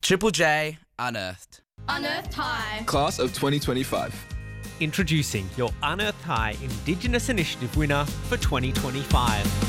Triple J Unearthed. Unearthed High. Class of 2025. Introducing your Unearthed High Indigenous Initiative winner for 2025.